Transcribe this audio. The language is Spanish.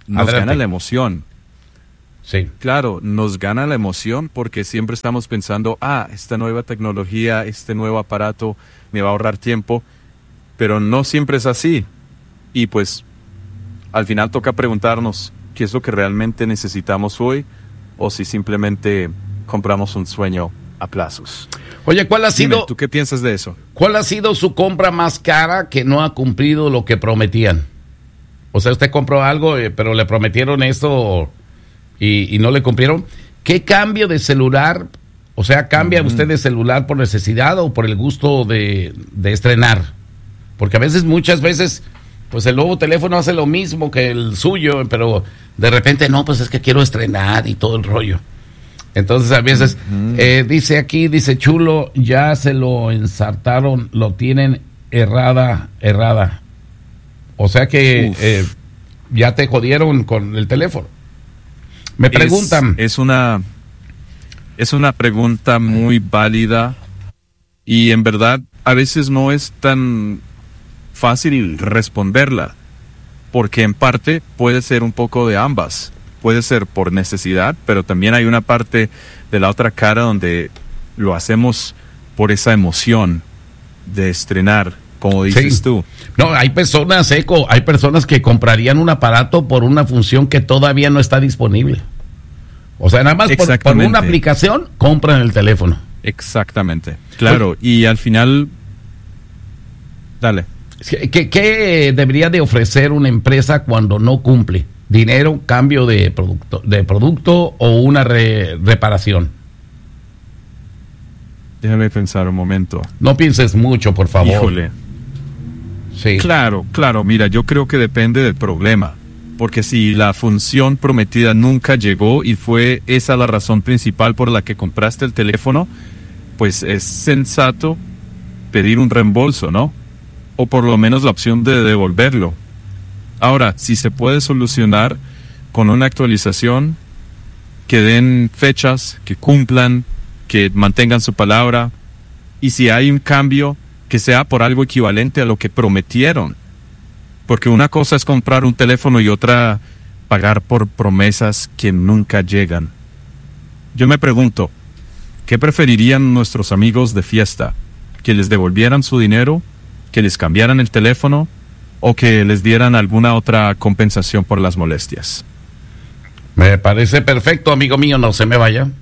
nos gana la emoción. Sí. Claro, nos gana la emoción porque siempre estamos pensando, esta nueva tecnología, este nuevo aparato me va a ahorrar tiempo, pero no siempre es así. Y pues, al final toca preguntarnos qué es lo que realmente necesitamos hoy o si simplemente compramos un sueño a plazos. Oye, ¿cuál ha sido? Dime, ¿tú qué piensas de eso? ¿Cuál ha sido su compra más cara que no ha cumplido lo que prometían? O sea, usted compró algo, pero le prometieron esto y no le cumplieron. ¿Qué cambio de celular? O sea, ¿cambia usted de celular por necesidad o por el gusto de estrenar? Porque muchas veces, pues el nuevo teléfono hace lo mismo que el suyo, pero de repente no, pues es que quiero estrenar y todo el rollo. Entonces a veces, dice Chulo, ya se lo ensartaron, lo tienen errada. O sea que ya te jodieron con el teléfono. Me preguntan. Es una pregunta muy válida y en verdad a veces no es tan fácil responderla, porque en parte puede ser un poco de ambas. Puede ser por necesidad, pero también hay una parte de la otra cara donde lo hacemos por esa emoción de estrenar, como dices tú. No, hay personas que comprarían un aparato por una función que todavía no está disponible. O sea, nada más por una aplicación compran el teléfono. Exactamente, claro. Y al final, dale. ¿Qué debería de ofrecer una empresa cuando no cumple? ¿Dinero, cambio de producto o una reparación? Déjame pensar un momento. No pienses mucho, por favor. Híjole. Sí. Claro, mira, yo creo que depende del problema. Porque si la función prometida nunca llegó y fue esa la razón principal por la que compraste el teléfono, pues es sensato pedir un reembolso, ¿no? O por lo menos la opción de devolverlo. Ahora, si se puede solucionar con una actualización, que den fechas, que cumplan, que mantengan su palabra, y si hay un cambio, que sea por algo equivalente a lo que prometieron. Porque una cosa es comprar un teléfono y otra pagar por promesas que nunca llegan. Yo me pregunto, ¿qué preferirían nuestros amigos de fiesta? ¿Que les devolvieran su dinero? ¿Que les cambiaran el teléfono? ¿O que les dieran alguna otra compensación por las molestias? Me parece perfecto, amigo mío, no se me vaya.